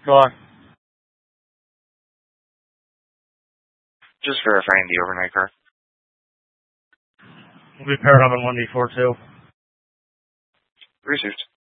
Go on. Just verifying the overnight car. We'll be paired up in 1D4 too. Received.